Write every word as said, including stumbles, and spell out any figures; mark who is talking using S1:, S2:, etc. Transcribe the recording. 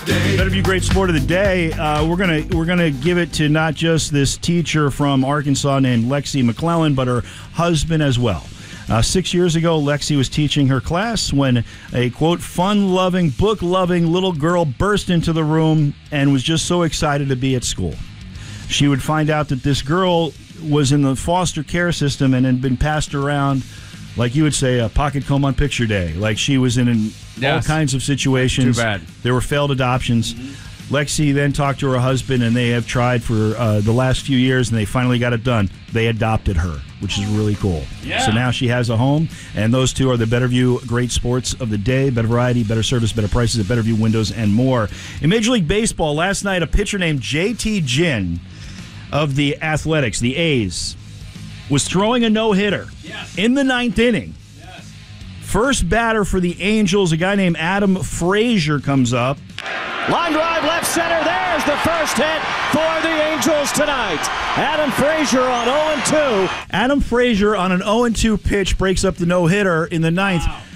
S1: Better View Great Sport of the Day. Uh, we're gonna we're gonna give it to not just this teacher from Arkansas named Lexi McClellan, but her husband as well. Uh, six years ago, Lexi was teaching her class when a, quote, fun-loving, book-loving little girl burst into the room and was just so excited to be at school. She would find out that this girl was in the foster care system and had been passed around, like you would say, a pocket comb on picture day. Like she was in an,
S2: yes.
S1: all kinds of situations.
S2: Too bad.
S1: There were failed adoptions. Mm-hmm. Lexi then talked to her husband, and they have tried for uh, the last few years, and they finally got it done. They adopted her, which is really cool.
S2: Yeah.
S1: So now she has a home, and those two are the Better View Great Sports of the Day. Better variety, better service, better prices at Better View Windows and more. In Major League Baseball, last night, a pitcher named J T Ginn of the Athletics, the A's, was throwing a no-hitter
S2: yes.
S1: in the ninth inning.
S2: Yes.
S1: First batter for the Angels, a guy named Adam Frazier, comes up.
S3: Line drive left center. There's the first hit for the Angels tonight. Adam Frazier on oh and two.
S1: Adam Frazier on an oh and two pitch breaks up the no-hitter in the ninth.
S2: Wow.